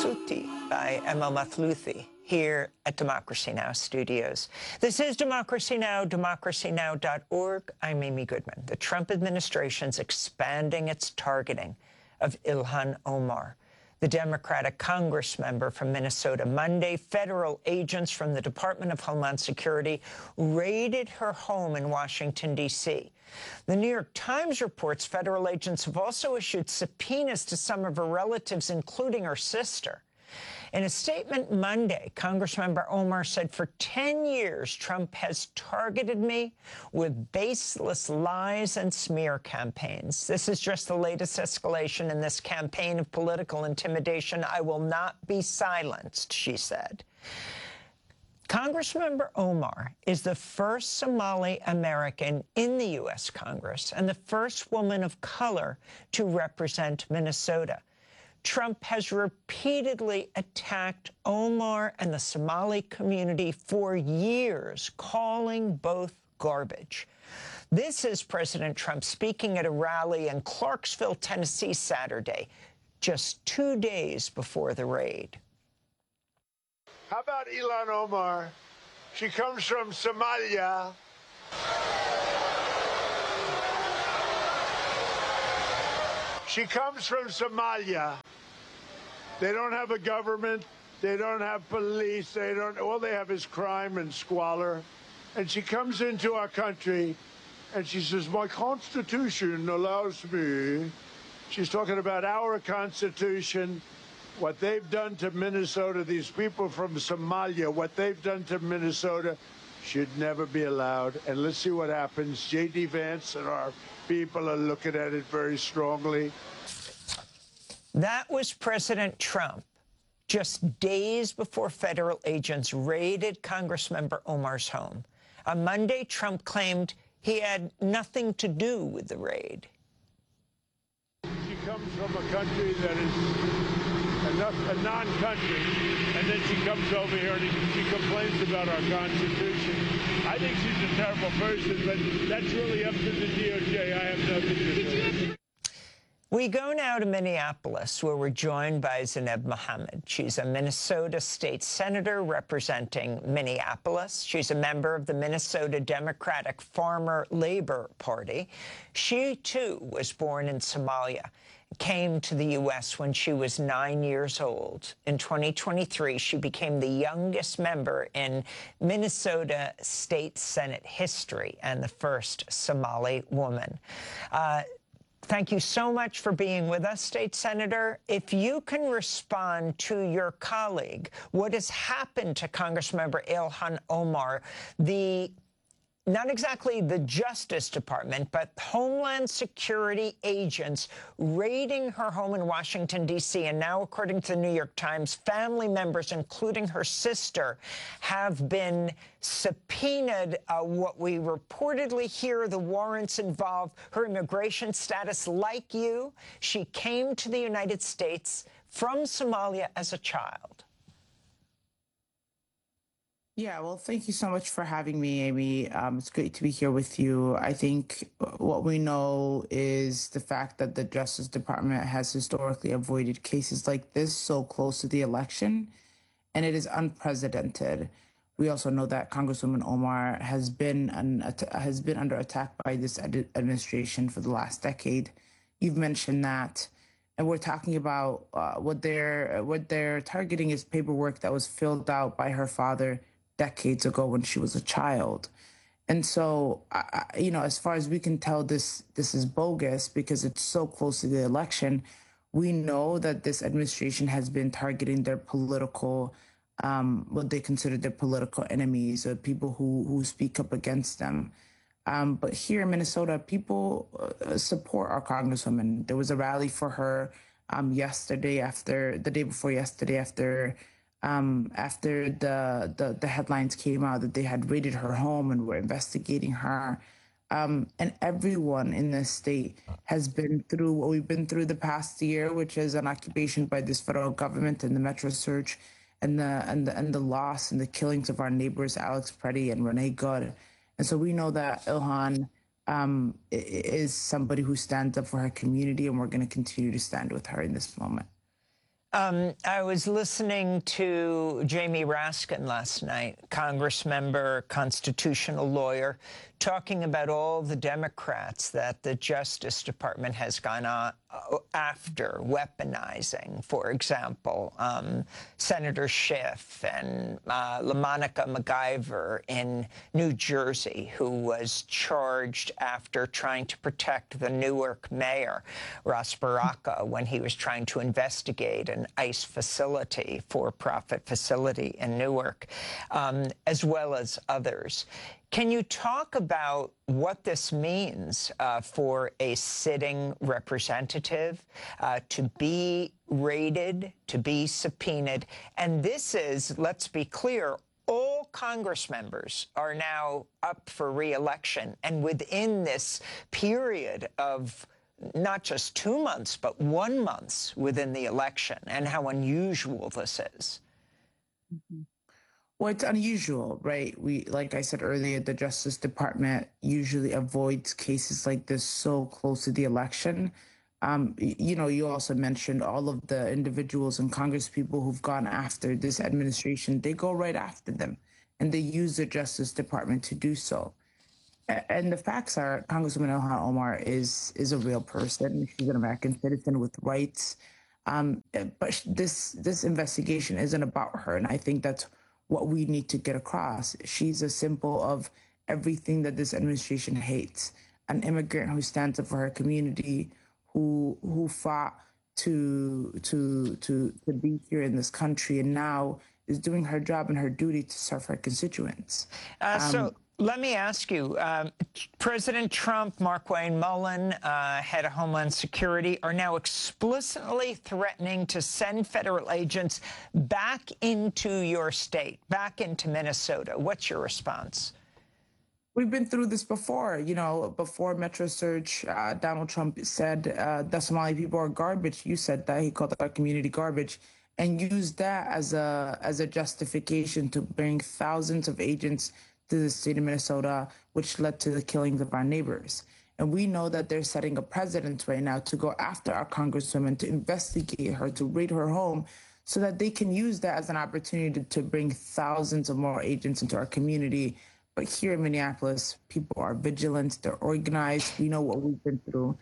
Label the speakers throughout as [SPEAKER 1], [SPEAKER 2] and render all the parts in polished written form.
[SPEAKER 1] Suti by Emma Mathlouthi here at Democracy Now! Studios. This is Democracy Now!, democracynow.org. I'm Amy Goodman. The Trump administration's expanding its targeting of Ilhan Omar, the Democratic Congress member from Minnesota. Monday, federal agents from the Department of Homeland Security raided her home in Washington, D.C. The New York Times reports federal agents have also issued subpoenas to some of her relatives, including her sister. In a statement Monday, Congressmember Omar said, "For 10 years, Trump has targeted me with baseless lies and smear campaigns. This is just the latest escalation in this campaign of political intimidation. I will not be silenced," she said. Congressmember Omar is the first Somali American in the U.S. Congress and the first woman of color to represent Minnesota. Trump has repeatedly attacked Omar and the Somali community for years, calling both garbage. This is President Trump speaking at a rally in Clarksville, Tennessee, Saturday, just 2 days before the raid.
[SPEAKER 2] How about Ilhan Omar? She comes from Somalia. She comes from Somalia. They don't have a government. They don't have police. All they have is crime and squalor. And she comes into our country and she says, "My Constitution allows me." She's talking about our Constitution. What they've done to Minnesota, these people from Somalia, what they've done to Minnesota should never be allowed. And let's see what happens. J.D. Vance and our people are looking at it very strongly.
[SPEAKER 1] That was President Trump just days before federal agents raided Congressmember Omar's home. On Monday, Trump claimed he had nothing to do with the raid.
[SPEAKER 2] She comes from a country that is a non-country, and then she comes over here and she complains about our Constitution. I think she's a terrible person, but that's really up to the DOJ. I have nothing to say.
[SPEAKER 1] We go now to Minneapolis, where we're joined by Zineb Mohammed. She's a Minnesota state senator representing Minneapolis. She's a member of the Minnesota Democratic Farmer Labor Party. She, too, was born in Somalia, came to the U.S. when she was 9 years old. In 2023, she became the youngest member in Minnesota State Senate history and the first Somali woman. Thank you so much for being with us, State Senator. If you can respond to your colleague, what has happened to Congressmember Ilhan Omar, not exactly the Justice Department, but Homeland Security agents raiding her home in Washington, D.C. And now, according to the New York Times, family members, including her sister, have been subpoenaed. What we reportedly hear, the warrants involve her immigration status. Like you, she came to the United States from Somalia as a child.
[SPEAKER 3] Yeah, well, thank you so much for having me, Amy. It's great to be here with you. I think what we know is the fact that the Justice Department has historically avoided cases like this so close to the election, and it is unprecedented. We also know that Congresswoman Omar has been under attack by this administration for the last decade. You've mentioned that. And we're talking about what they're targeting is paperwork that was filled out by her father decades ago when she was a child. And so, as far as we can tell, this is bogus because it's so close to the election. We know that this administration has been targeting their political, what they consider their political enemies, or people who speak up against them. But here in Minnesota, people support our Congresswoman. There was a rally for her the day before yesterday, after the headlines came out that they had raided her home and were investigating her. And everyone in this state has been through what we've been through the past year, which is an occupation by this federal government and the Metro Search and the loss and the killings of our neighbors, Alex Preddy and Renee Good. And so we know that Ilhan is somebody who stands up for her community, and we're going to continue to stand with her in this moment.
[SPEAKER 1] I was listening to Jamie Raskin last night, Congress member, constitutional lawyer, talking about all the Democrats that the Justice Department has gone on after, weaponizing, for example, Senator Schiff and LaMonica MacIver in New Jersey, who was charged after trying to protect the Newark mayor, Ras Baraka, when he was trying to investigate an ICE facility, for-profit facility in Newark, as well as others. Can you talk about what this means for a sitting representative to be raided, to be subpoenaed? And this is, let's be clear, all Congress members are now up for re-election. And within this period of not just 2 months, but 1 month within the election, and how unusual this is.
[SPEAKER 3] Mm-hmm. Well, it's unusual, right? Like I said earlier, the Justice Department usually avoids cases like this so close to the election. You also mentioned all of the individuals and Congress people who've gone after this administration. They go right after them, and they use the Justice Department to do so. And the facts are, Congresswoman Ilhan Omar is a real person. She's an American citizen with rights. But this investigation isn't about her, and I think that's what we need to get across. She's a symbol of everything that this administration hates. An immigrant who stands up for her community, who fought to be here in this country, and now is doing her job and her duty to serve her constituents.
[SPEAKER 1] So let me ask you, President Trump, Markwayne Mullin, head of Homeland Security, are now explicitly threatening to send federal agents back into your state, back into Minnesota. What's your response?
[SPEAKER 3] We've been through this before. Before Metro Search, Donald Trump said the Somali people are garbage. You said that. He called our community garbage, and used that as a justification to bring thousands of agents to the state of Minnesota, which led to the killings of our neighbors. And we know that they're setting a precedent right now to go after our congresswoman, to investigate her, to raid her home, so that they can use that as an opportunity to bring thousands of more agents into our community. But here in Minneapolis, people are vigilant, they're organized, we know what we've been through.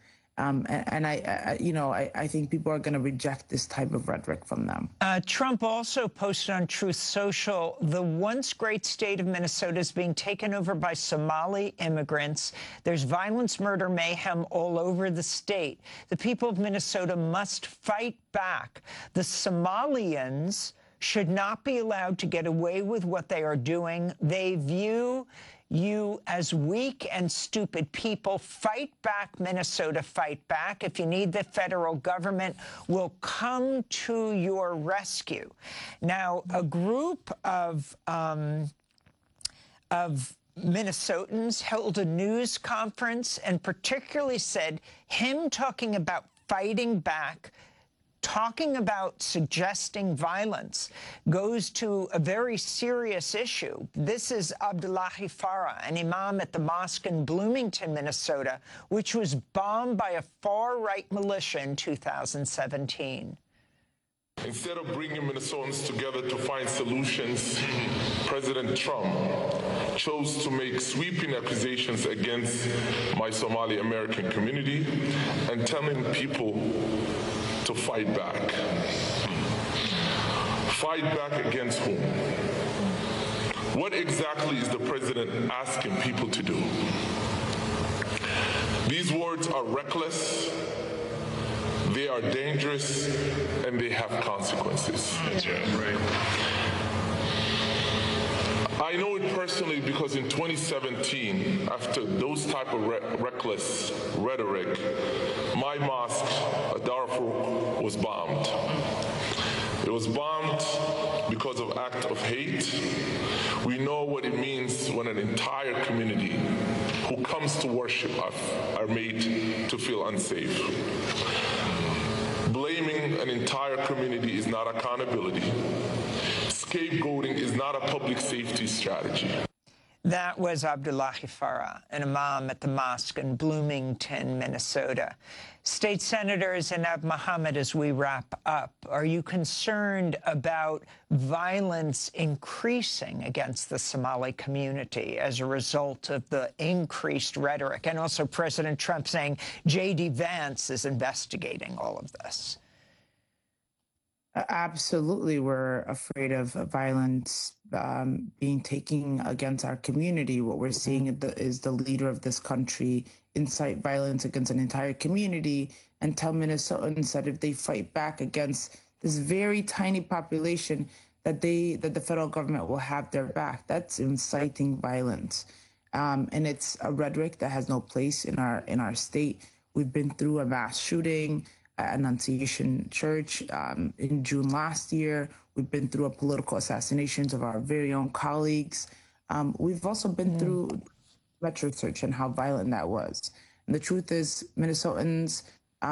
[SPEAKER 3] I think people are going to reject this type of rhetoric from them.
[SPEAKER 1] Trump also posted on Truth Social, the once great state of Minnesota is being taken over by Somali immigrants. There's violence, murder, mayhem all over the state. The people of Minnesota must fight back. The Somalians should not be allowed to get away with what they are doing. They view you as weak and stupid people. Fight back, Minnesota, fight back. If you need, the federal government will come to your rescue. Now, a group of Minnesotans held a news conference and particularly said him talking about fighting back, talking about suggesting violence, goes to a very serious issue. This is Abdullahi Farah, an imam at the mosque in Bloomington, Minnesota, which was bombed by a far-right militia in 2017.
[SPEAKER 4] Instead of bringing Minnesotans together to find solutions, President Trump chose to make sweeping accusations against my Somali American community and telling people to fight back. Fight back against whom? What exactly is the president asking people to do? These words are reckless, they are dangerous, and they have consequences.
[SPEAKER 5] That's right.
[SPEAKER 4] I know it personally because in 2017, after those type of reckless rhetoric, my mosque, Darfur, was bombed. It was bombed because of act of hate. We know what it means when an entire community who comes to worship are made to feel unsafe. Blaming an entire community is not accountability. Scapegoating is not a public safety strategy.
[SPEAKER 1] That was Abdullahi Farah, an imam at the mosque in Bloomington, Minnesota. State Senator Zainab Mohammed, as we wrap up, are you concerned about violence increasing against the Somali community as a result of the increased rhetoric? And also President Trump saying J.D. Vance is investigating all of this.
[SPEAKER 3] Absolutely, we're afraid of violence being taken against our community. What we're seeing is the leader of this country incite violence against an entire community and tell Minnesotans that if they fight back against this very tiny population, that the federal government will have their back. That's inciting violence, and it's a rhetoric that has no place in our state. We've been through a mass shooting at Annunciation Church in June last year. We've been through political assassinations of our very own colleagues. We've also been through Metro Search and how violent that was. And the truth is, Minnesotans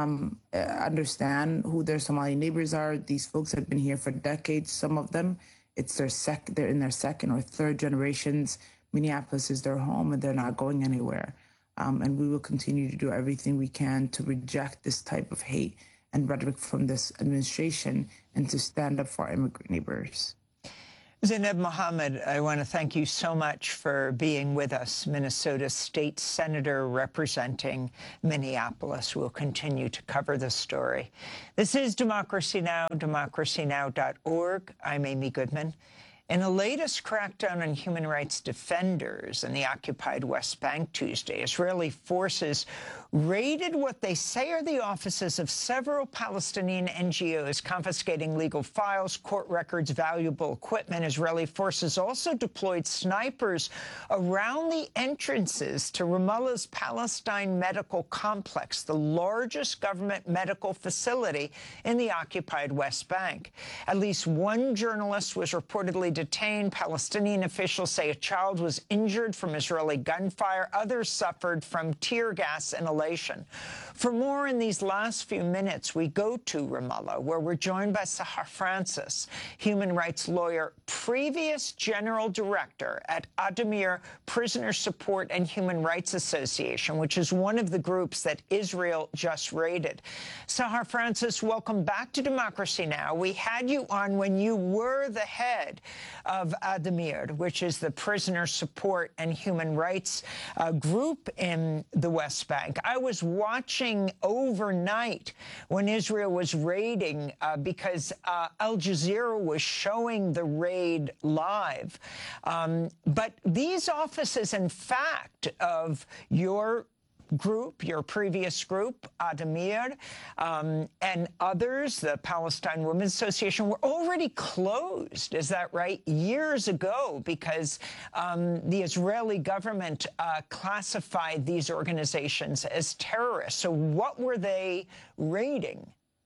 [SPEAKER 3] understand who their Somali neighbors are. These folks have been here for decades. Some of them, they're in their second or third generations. Minneapolis is their home, and they're not going anywhere. And we will continue to do everything we can to reject this type of hate and rhetoric from this administration and to stand up for our immigrant neighbors.
[SPEAKER 1] Zainab Mohammed, I want to thank you so much for being with us, Minnesota State Senator representing Minneapolis. We'll continue to cover this story. This is Democracy Now!, democracynow.org. I'm Amy Goodman. In the latest crackdown on human rights defenders in the occupied West Bank Tuesday, Israeli forces raided what they say are the offices of several Palestinian NGOs, confiscating legal files, court records, valuable equipment. Israeli forces also deployed snipers around the entrances to Ramallah's Palestine Medical Complex, the largest government medical facility in the occupied West Bank. At least one journalist was reportedly detained. Palestinian officials say a child was injured from Israeli gunfire. Others suffered from tear gas inhalation. For more in these last few minutes, we go to Ramallah, where we're joined by Sahar Francis, human rights lawyer, previous general director at Addameer Prisoner Support and Human Rights Association, which is one of the groups that Israel just raided. Sahar Francis, welcome back to Democracy Now! We had you on when you were the head of Addameer, which is the prisoner support and human rights group in the West Bank. I was watching overnight when Israel was raiding because Al Jazeera was showing the raid live. But these offices, in fact, of your group, your previous group, Addameer, and others, the Palestine Women's Association, were already closed. Is that right? Years ago, because the Israeli government classified these organizations as terrorists. So what were they raiding?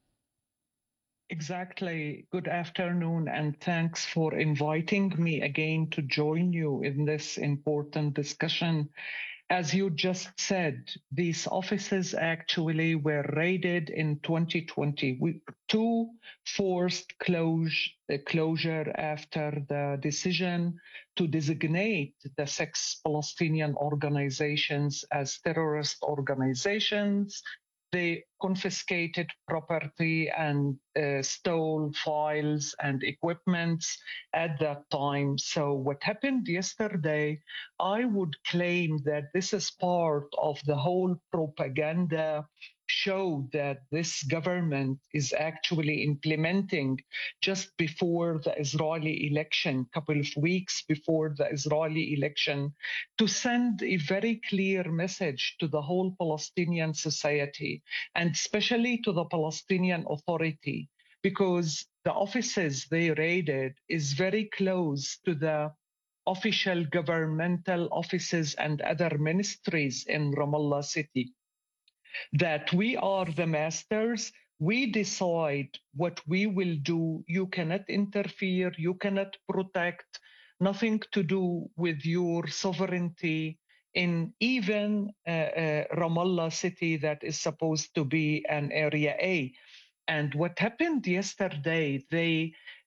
[SPEAKER 5] Exactly. Good afternoon, and thanks for inviting me again to join you in this important discussion. As you just said, these offices actually were raided in 2022, forced closure after the decision to designate the 6 Palestinian organizations as terrorist organizations. They confiscated property and stole files and equipments at that time. So what happened yesterday, I would claim that this is part of the whole propaganda show that this government is actually implementing just before the Israeli election, couple of weeks before the Israeli election, to send a very clear message to the whole Palestinian society, and especially to the Palestinian Authority, because the offices they raided is very close to the official governmental offices and other ministries in Ramallah city. That we are the masters, we decide what we will do. You cannot interfere, you cannot protect, nothing to do with your sovereignty in even Ramallah city that is supposed to be an Area A. And what happened yesterday, they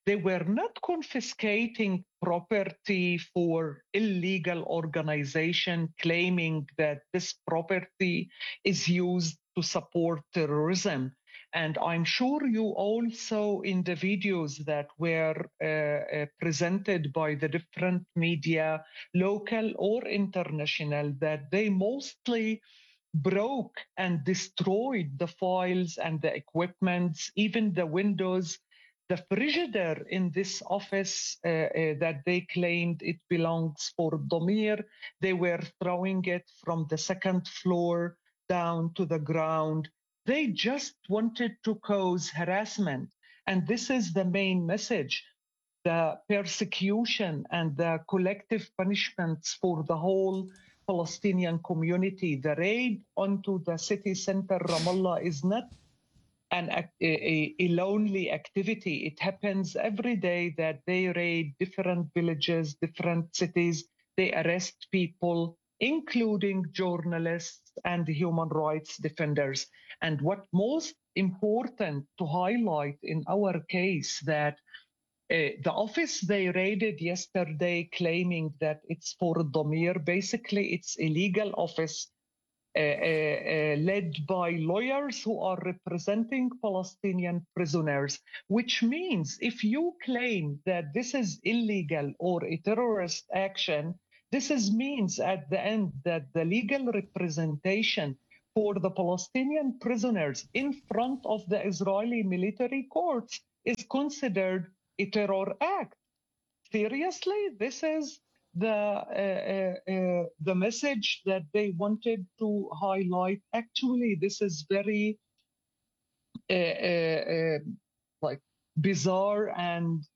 [SPEAKER 5] They were not confiscating property for illegal organization, claiming that this property is used to support terrorism. And I'm sure you all saw in the videos that were presented by the different media, local or international, that they mostly broke and destroyed the files and the equipments, even the windows. The frigidaire in this office that they claimed it belongs for Domir, they were throwing it from the second floor down to the ground. They just wanted to cause harassment. And this is the main message. The persecution and the collective punishments for the whole Palestinian community. The raid onto the city center, Ramallah, is not a lonely activity. It happens every day that they raid different villages, different cities. They arrest people, including journalists and human rights defenders. And what most important to highlight in our case, that the office they raided yesterday, claiming that it's for Domir, basically it's a legal office led by lawyers who are representing Palestinian prisoners, which means if you claim that this is illegal or a terrorist action, this means at the end that the legal representation for the Palestinian prisoners in front of the Israeli military courts is considered a terror act. Seriously, this is the message that they wanted to highlight. Actually, this is very like bizarre and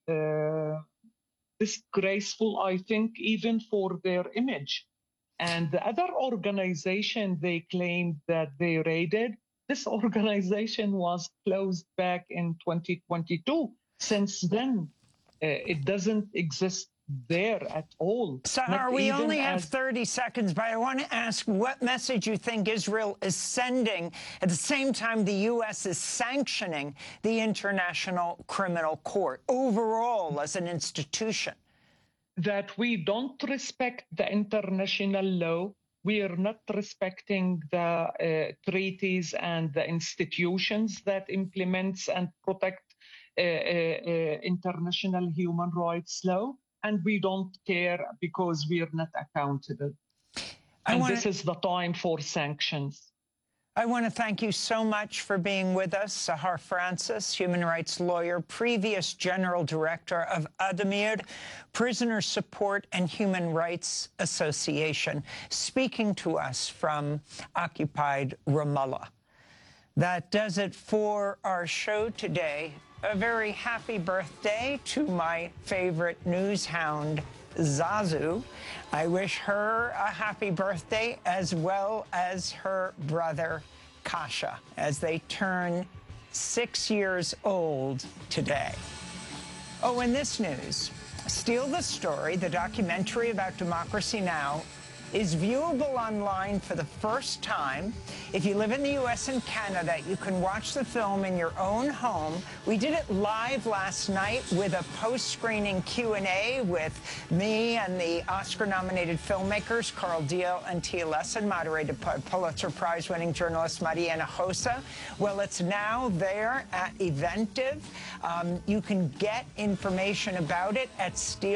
[SPEAKER 5] disgraceful, I think, even for their image. And the other organization they claimed that they raided, this organization was closed back in 2022. Since then, it doesn't exist there at all.
[SPEAKER 1] Sahar, we only have 30 seconds, but I want to ask what message you think Israel is sending at the same time the U.S. is sanctioning the International Criminal Court overall as an institution.
[SPEAKER 5] That we don't respect the international law. We are not respecting the treaties and the institutions that implements and protect international human rights law. And we don't care because we are not accountable. This is the time for sanctions.
[SPEAKER 1] I want to thank you so much for being with us. Sahar Francis, human rights lawyer, previous general director of Addameer Prisoner Support and Human Rights Association, speaking to us from occupied Ramallah. That does it for our show today. A very happy birthday to my favorite news hound, Zazu. I wish her a happy birthday, as well as her brother, Kasha, as they turn 6 years old today. Oh, in this news, Steal the Story, the documentary about Democracy Now!, is viewable online for the first time. If you live in the U.S. and Canada, you can watch the film in your own home. We did it live last night with a post-screening Q&A with me and the Oscar-nominated filmmakers, Carl Deal and Tia Lesson, moderated by Pulitzer Prize-winning journalist Mariana Hossa. Well, it's now there at Eventive. You can get information about it at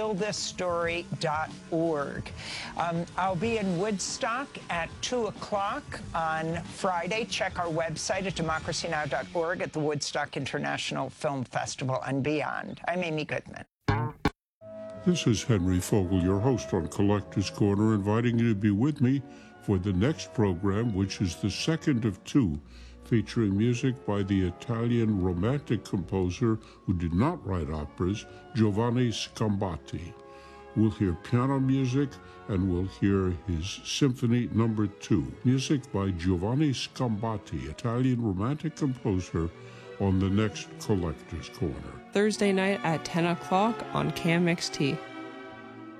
[SPEAKER 1] stealthisstory.org. I'll be in Woodstock at 2 o'clock on Friday. Check our website at democracynow.org at the Woodstock International Film Festival and beyond. I'm Amy Goodman.
[SPEAKER 6] This is Henry Fogel, your host on Collector's Corner, inviting you to be with me for the next program, which is the second of two, featuring music by the Italian romantic composer who did not write operas, Giovanni Scambati. We'll hear piano music, and we'll hear his Symphony No. 2. Music by Giovanni Scambati, Italian romantic composer, on the next Collector's Corner.
[SPEAKER 7] Thursday night at 10 o'clock on CAMXT.